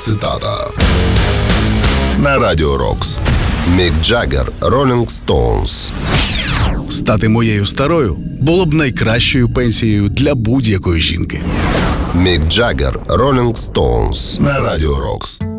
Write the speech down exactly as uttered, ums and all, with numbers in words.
цитата. На Радіо Рокс. Мік Джаггер, Rolling Stones. Стати моєю старою було б найкращою пенсією для будь-якої жінки. Мік Джаггер, Rolling Stones. На Радіо Рокс.